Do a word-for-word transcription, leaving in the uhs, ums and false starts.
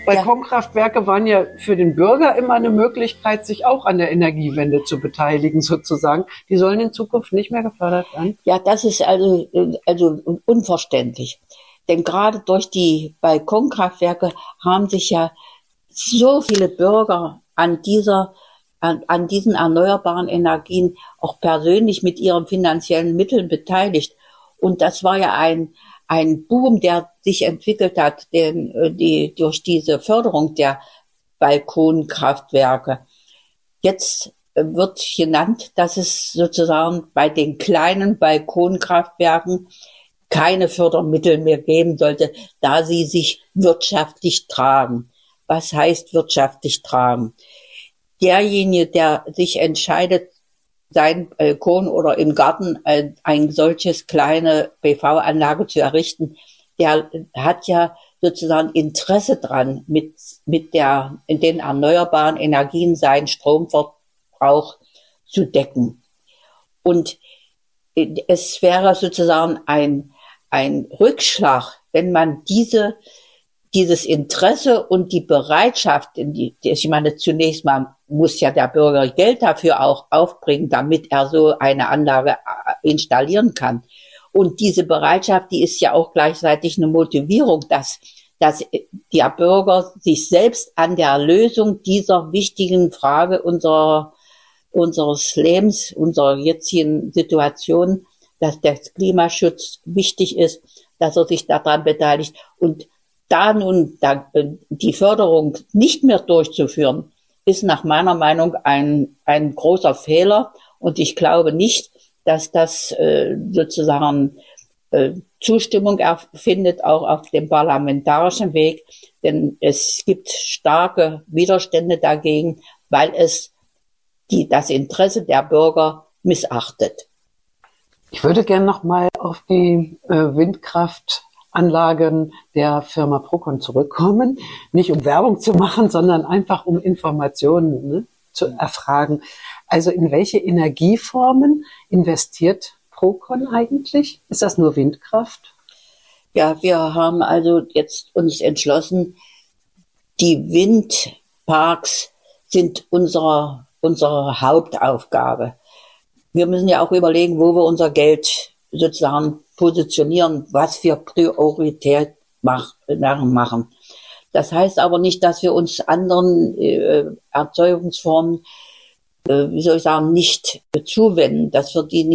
Balkonkraftwerke waren ja für den Bürger immer eine Möglichkeit, sich auch an der Energiewende zu beteiligen, sozusagen. Die sollen in Zukunft nicht mehr gefördert werden? Ja, das ist also, also unverständlich. Denn gerade durch die Balkonkraftwerke haben sich ja so viele Bürger an dieser, an, an diesen erneuerbaren Energien auch persönlich mit ihren finanziellen Mitteln beteiligt. Und das war ja ein, ein Boom, der sich entwickelt hat, den, die, durch diese Förderung der Balkonkraftwerke. Jetzt wird genannt, dass es sozusagen bei den kleinen Balkonkraftwerken keine Fördermittel mehr geben sollte, da sie sich wirtschaftlich tragen. Was heißt wirtschaftlich tragen? Derjenige, der sich entscheidet, sein Balkon oder im Garten ein, ein solches kleine P V-Anlage zu errichten, der hat ja sozusagen Interesse dran, mit, mit der, in den erneuerbaren Energien seinen Stromverbrauch zu decken. Und es wäre sozusagen ein, ein Rückschlag, wenn man diese, dieses Interesse und die Bereitschaft, in die, ich meine, zunächst mal muss ja der Bürger Geld dafür auch aufbringen, damit er so eine Anlage installieren kann. Und diese Bereitschaft, die ist ja auch gleichzeitig eine Motivierung, dass, dass der Bürger sich selbst an der Lösung dieser wichtigen Frage unserer, unseres Lebens, unserer jetzigen Situation, dass der Klimaschutz wichtig ist, dass er sich daran beteiligt. Und da nun die Förderung nicht mehr durchzuführen, ist nach meiner Meinung ein, ein großer Fehler. Und ich glaube nicht, dass das äh, sozusagen äh, Zustimmung erfindet, auch auf dem parlamentarischen Weg. Denn es gibt starke Widerstände dagegen, weil es die, das Interesse der Bürger missachtet. Ich würde gerne noch mal auf die äh, Windkraftanlagen der Firma Procon zurückkommen. Nicht um Werbung zu machen, sondern einfach um Informationen, ne, zu erfragen. Also in welche Energieformen investiert Procon eigentlich? Ist das nur Windkraft? Ja, wir haben also jetzt uns entschlossen, die Windparks sind unsere, unsere Hauptaufgabe. Wir müssen ja auch überlegen, wo wir unser Geld sozusagen positionieren, was wir Priorität machen. Das heißt aber nicht, dass wir uns anderen äh, Erzeugungsformen, äh, wie soll ich sagen, nicht zuwenden, dass wir die